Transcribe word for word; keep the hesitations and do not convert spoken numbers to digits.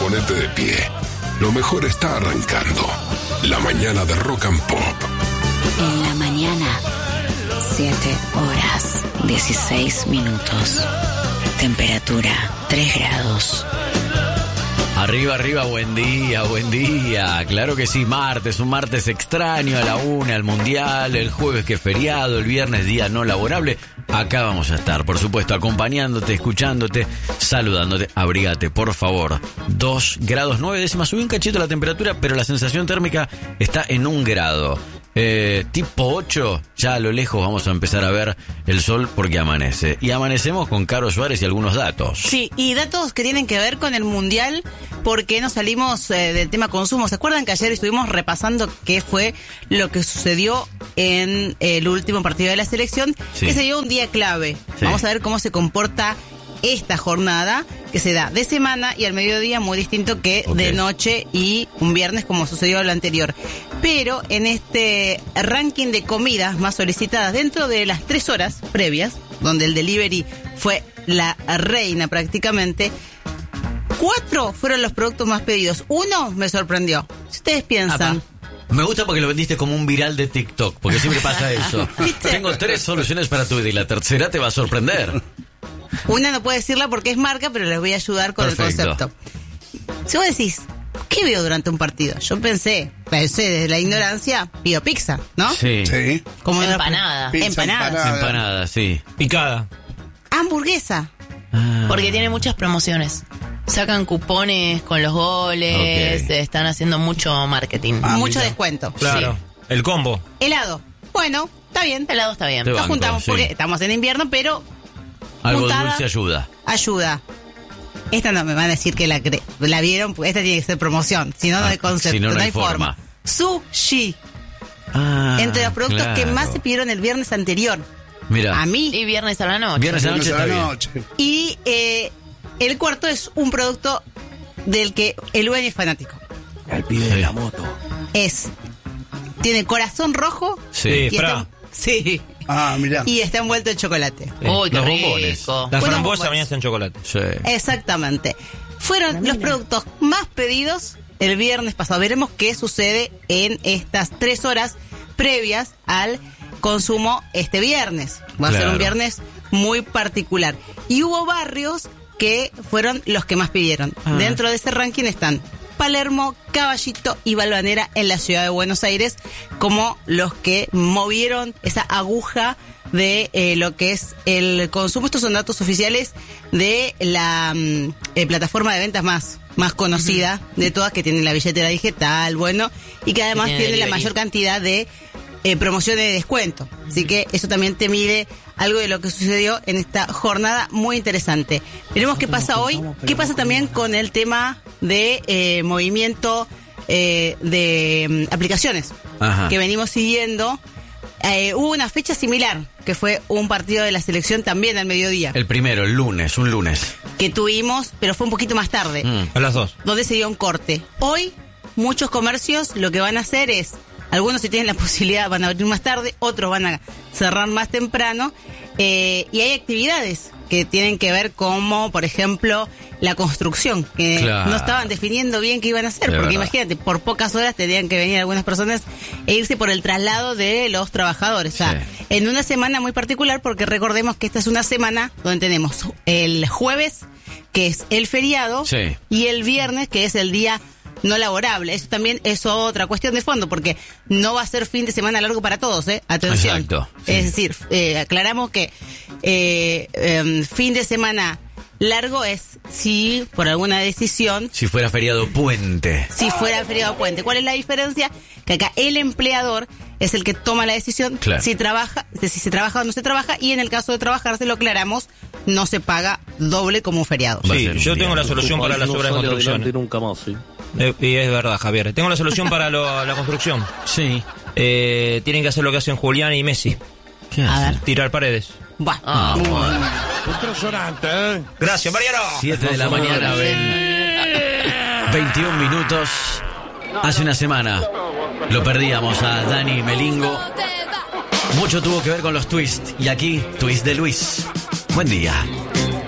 ponete de pie. Lo mejor está arrancando. La mañana de Rock and Pop. En la mañana, siete horas, dieciséis minutos. Temperatura, tres grados. Arriba, arriba, buen día, buen día. Claro que sí, martes, un martes extraño a la una, el mundial, el jueves que es feriado, el viernes día no laborable. Acá vamos a estar, por supuesto, acompañándote, escuchándote, saludándote. Abrígate, por favor. Dos grados nueve décimas. Subí un cachito la temperatura, pero la sensación térmica está en un grado. Eh, tipo ocho, ya a lo lejos vamos a empezar a ver el sol porque amanece. Y amanecemos con Caro Suárez y algunos datos. Sí, y datos que tienen que ver con el mundial, porque no salimos eh, del tema consumo. ¿Se acuerdan que ayer estuvimos repasando qué fue lo que sucedió en el último partido de la selección? Sí. Que se dio un día clave. Sí. Vamos a ver cómo se comporta esta jornada, que se da de semana y al mediodía, muy distinto que okay. de noche y un viernes, como sucedió lo anterior. Pero en este ranking de comidas más solicitadas dentro de las tres horas previas, donde el delivery fue la reina prácticamente, cuatro fueron los productos más pedidos. Uno me sorprendió. Si ustedes piensan... Apa. Me gusta porque lo vendiste como un viral de TikTok, porque siempre pasa eso. Tengo tres soluciones para tu vida y la tercera te va a sorprender. Una no puedo decirla porque es marca, pero les voy a ayudar con Perfecto. el concepto. Si vos decís, ¿qué veo durante un partido? Yo pensé, pensé desde la ignorancia, pido pizza, ¿no? Sí. sí. Como empanada. Pizza, empanada. Empanada. Empanada, sí. Picada. Hamburguesa. Ah. Porque tiene muchas promociones. Sacan cupones con los goles, okay. están haciendo mucho marketing. Ah, mucho mira. descuento. Claro. Sí. El combo. Helado. Bueno, está bien. Helado está bien. Te Nos banco, juntamos sí. porque estamos en invierno, pero... Algo juntada, dulce ayuda. Ayuda. Esta no me van a decir que la, cre- la vieron, porque esta tiene que ser promoción. Si no, ah, no hay concepto, si no, no, no hay forma. forma. Sushi. Ah, entre los productos claro. que más se pidieron el viernes anterior. Mira. A mí. Y viernes a la noche. Viernes a la noche, Viernes a la está noche. bien. Y eh, el cuarto es un producto del que el dueño es fanático. El pibe sí. de la moto. Es. Tiene corazón rojo. Sí. Y está, sí. Ah, mirá. Y está envuelto en chocolate. Sí. Uy, qué los rico. bombones. Las Bueno, frambuesas también están en chocolate. Sí. Exactamente. Fueron los productos más pedidos el viernes pasado. Veremos qué sucede en estas tres horas previas al consumo este viernes. Va a claro. ser un viernes muy particular. Y hubo barrios que fueron los que más pidieron. Ah. Dentro de ese ranking están Palermo, Caballito y Balvanera en la ciudad de Buenos Aires como los que movieron esa aguja de eh, lo que es el consumo. Estos son datos oficiales de la mm, eh, plataforma de ventas más, más conocida uh-huh. de todas, que tiene la billetera digital, bueno, y que además tiene, tiene la mayor cantidad de eh, promociones de descuento. Uh-huh. Así que eso también te mide algo de lo que sucedió en esta jornada muy interesante. Veremos qué pasa hoy, qué pasa también con el tema de eh, movimiento eh, de um, aplicaciones Ajá. que venimos siguiendo. Eh, hubo una fecha similar, que fue un partido de la selección también al mediodía. El primero, el lunes, un lunes. Que tuvimos, pero fue un poquito más tarde. Mm, a las dos. Donde se dio un corte. Hoy, muchos comercios lo que van a hacer es, algunos si tienen la posibilidad van a abrir más tarde, otros van a cerrar más temprano. Eh, y hay actividades que tienen que ver como, por ejemplo, la construcción, que claro. no estaban definiendo bien qué iban a hacer, de porque verdad. Imagínate, por pocas horas tendrían que venir algunas personas e irse por el traslado de los trabajadores. Sí. O sea, en una semana muy particular, porque recordemos que esta es una semana donde tenemos el jueves, que es el feriado, sí. y el viernes, que es el día no laborable. Eso también es otra cuestión de fondo, porque no va a ser fin de semana largo para todos, ¿eh? Atención. Exacto, sí. Es decir, eh, aclaramos que eh, eh, fin de semana largo es si por alguna decisión... Si fuera feriado puente. Si fuera feriado puente. ¿Cuál es la diferencia? Que acá el empleador es el que toma la decisión claro. si trabaja, si se trabaja o no se trabaja, y en el caso de trabajar, se lo aclaramos, no se paga doble como un feriado. Sí, yo tengo la solución para las obras de construcción. Nunca más, ¿sí? Eh, y es verdad, Javier. Tengo la solución para lo, la construcción. Sí. Eh, tienen que hacer lo que hacen Julián y Messi. ¿Qué hacen? Tirar paredes. Bueno. Ah, bueno. Impresionante, ¿eh? Gracias, Mariano. siete de la mañana, veintiún minutos. Hace una semana lo perdíamos a Dani Melingo. Mucho tuvo que ver con los twists. Y aquí, twist de Luis. Buen día.